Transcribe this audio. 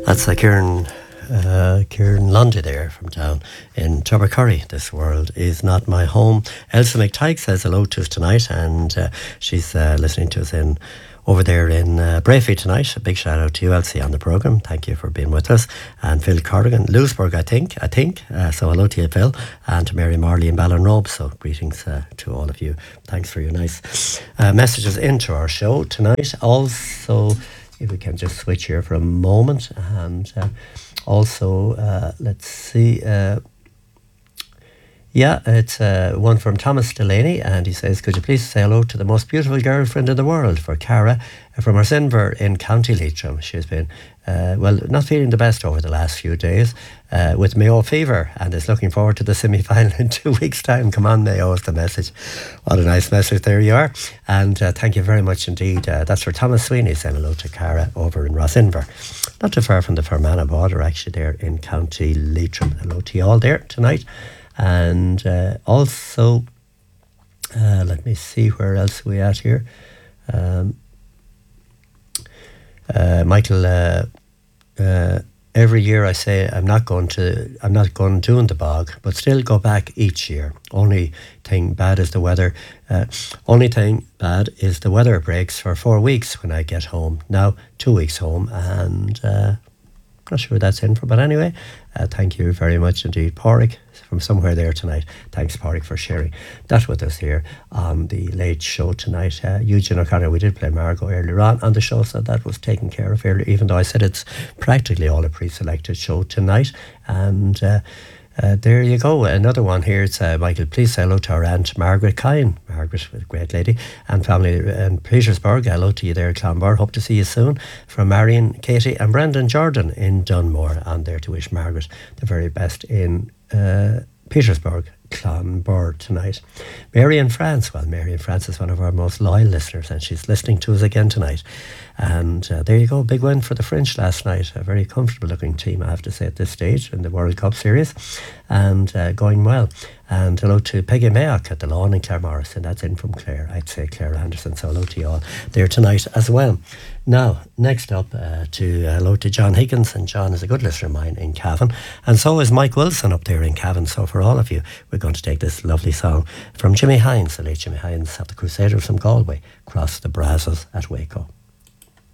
That's Kieran Lundy there from down in Tubbercurry. This world is not my home. Elsa McTighe says hello to us tonight, and she's listening to us over there in Brayford tonight. A big shout out to you, Elsie, on the programme. Thank you for being with us. And Phil Corrigan, Lewisburg, I think. So hello to you, Phil, and to Mary Marley in Ballinrobe. So greetings to all of you. Thanks for your nice messages into our show tonight. Also, if we can just switch here for a moment, and also let's see. It's one from Thomas Delaney, and he says, could you please say hello to the most beautiful girlfriend in the world for Cara from Arsenver in County Leitrim. She's been, not feeling the best over the last few days with Mayo fever, and is looking forward to the semi-final in 2 weeks' time. Come on, Mayo, is the message. What a nice message there you are. And thank you very much indeed. That's for Thomas Sweeney saying hello to Cara over in Rossinver. Not too far from the Fermanagh border, actually, there in County Leitrim. Hello to you all there tonight. And also, let me see where else we at here. Michael, every year I say I'm not going doing the bog, but still go back each year. Only thing bad is the weather. Breaks for 4 weeks when I get home. Now 2 weeks home, and not sure what that's in for, but anyway, thank you very much indeed, Pádraig, from somewhere there tonight. Thanks, Pádraig, for sharing that with us here on the late show tonight. Eugene O'Connor, we did play Margot earlier on the show, so that was taken care of earlier, even though I said it's practically all a pre-selected show tonight. And there you go. Another one here. It's Michael, please say hello to our Aunt Margaret Kine. Margaret, a great lady, and family in Petersburg. Hello to you there, Clonbar. Hope to see you soon. From Marion, Katie and Brendan Jordan in Dunmore. And there to wish Margaret the very best in Petersburg, Clonbar tonight. Mary in France. Well, Mary in France is one of our most loyal listeners, and she's listening to us again tonight. And there you go, big win for the French last night. A very comfortable looking team, I have to say, at this stage in the World Cup series, and going well. And hello to Peggy Mayock at the Lawn in Claremorris, and that's in from Claire. I'd say Claire Anderson, so hello to you all there tonight as well. Now, next up, hello to John Higgins, and John is a good listener of mine in Cavan, and so is Mike Wilson up there in Cavan. So for all of you, we're going to take this lovely song from Jimmy Hines, the late Jimmy Hines of the Crusaders from Galway, Cross the Brazos at Waco.